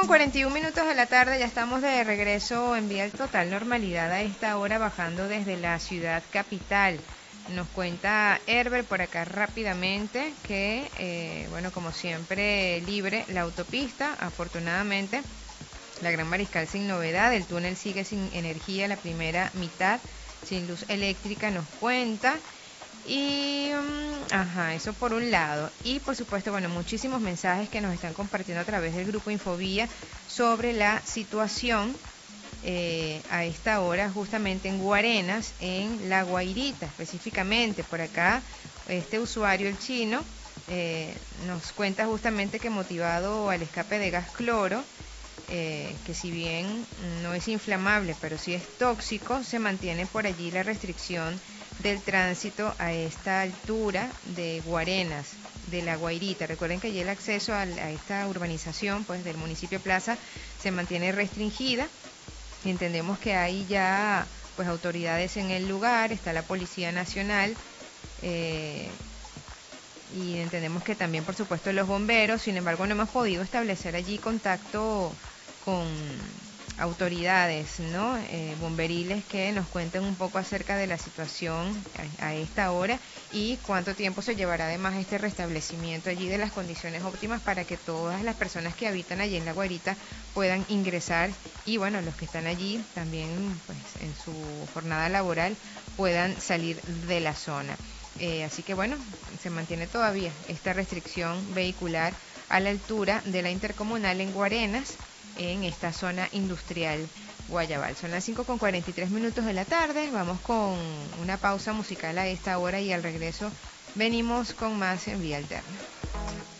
5:41 de la tarde, ya estamos de regreso en vía total normalidad a esta hora, bajando desde la ciudad capital. Nos cuenta Herbert por acá rápidamente que, bueno, como siempre, libre la autopista, afortunadamente. La Gran Mariscal sin novedad, el túnel sigue sin energía, la primera mitad sin luz eléctrica, nos cuenta. Y, ajá, eso por un lado. Y por supuesto, bueno, muchísimos mensajes que nos están compartiendo a través del grupo Infovía sobre la situación a esta hora justamente en Guarenas, en La Guairita específicamente. Por acá, este usuario, el chino, nos cuenta justamente que motivado al escape de gas cloro, que si bien no es inflamable, pero sí es tóxico, se mantiene por allí la restricción del tránsito a esta altura de Guarenas, de La Guairita. Recuerden que allí el acceso a esta urbanización, pues, del municipio Plaza, se mantiene restringida. Entendemos que hay ya, pues, autoridades en el lugar, está la Policía Nacional, eh, y entendemos que también, por supuesto, los bomberos. Sin embargo, no hemos podido establecer allí contacto con autoridades, ¿no? Bomberiles, que nos cuenten un poco acerca de la situación a esta hora y cuánto tiempo se llevará además este restablecimiento allí de las condiciones óptimas para que todas las personas que habitan allí en La Guarita puedan ingresar, y bueno, los que están allí también, pues, en su jornada laboral, puedan salir de la zona. Así que bueno, se mantiene todavía esta restricción vehicular a la altura de la intercomunal en Guarenas, en esta zona industrial Guayabal. Son las 5:43 de la tarde, vamos con una pausa musical a esta hora y al regreso venimos con más en Vía Alterna.